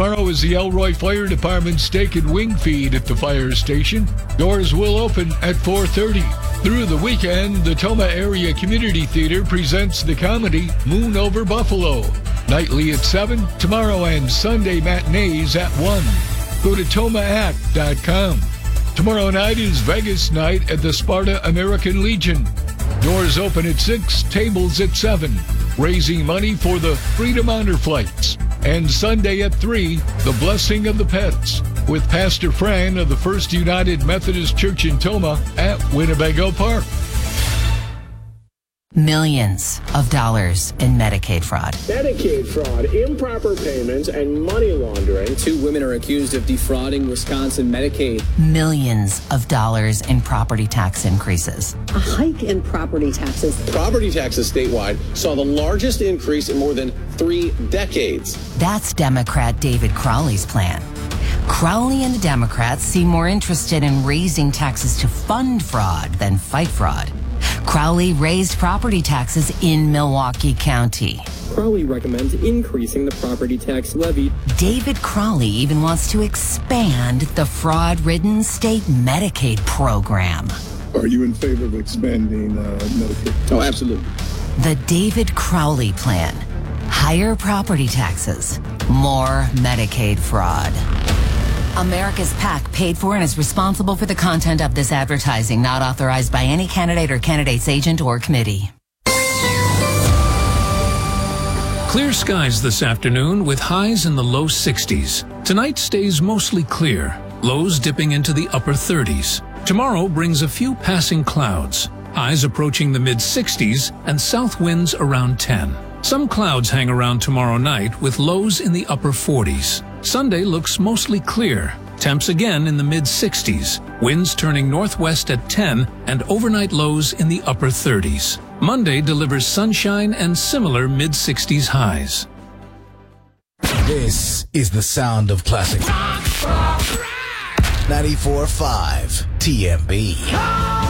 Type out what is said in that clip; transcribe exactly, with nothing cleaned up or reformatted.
Tomorrow is the Elroy Fire Department steak and wing feed at the fire station. Doors will open at four thirty. Through the weekend, the Toma Area Community Theater presents the comedy Moon Over Buffalo. Nightly at seven, tomorrow and Sunday matinees at one. Go to toma act dot com. Tomorrow night is Vegas night at the Sparta American Legion. Doors open at six, tables at seven. Raising money for the Freedom Honor Flights. And Sunday at three, the Blessing of the Pets, with Pastor Fran of the First United Methodist Church in Toma at Winnebago Park. Millions of dollars in Medicaid fraud. Medicaid fraud, improper payments, and money laundering. Two women are accused of defrauding Wisconsin Medicaid. Millions of dollars in property tax increases. A hike in property taxes. Property taxes statewide saw the largest increase in more than three decades. That's Democrat David Crowley's plan. Crowley and the Democrats seem more interested in raising taxes to fund fraud than fight fraud. Crowley raised property taxes in Milwaukee County. Crowley recommends increasing the property tax levy. David Crowley even wants to expand the fraud-ridden state Medicaid program. Are you in favor of expanding uh, Medicaid? Oh, absolutely. The David Crowley plan. Higher property taxes, more Medicaid fraud. America's PAC paid for and is responsible for the content of this advertising, not authorized by any candidate or candidate's agent or committee. Clear skies this afternoon with highs in the low sixties. Tonight stays mostly clear, lows dipping into the upper thirties. Tomorrow brings a few passing clouds, highs approaching the mid sixties and south winds around ten. Some clouds hang around tomorrow night with lows in the upper forties. Sunday looks mostly clear. Temps again in the mid sixties. Winds turning northwest at ten and overnight lows in the upper thirties. Monday delivers sunshine and similar mid sixties highs. This is the sound of classic. ninety-four point five T M B.